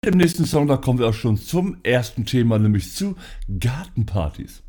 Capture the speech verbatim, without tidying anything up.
dem nächsten Song, da kommen wir auch schon zum ersten Thema, nämlich zu Gartenpartys.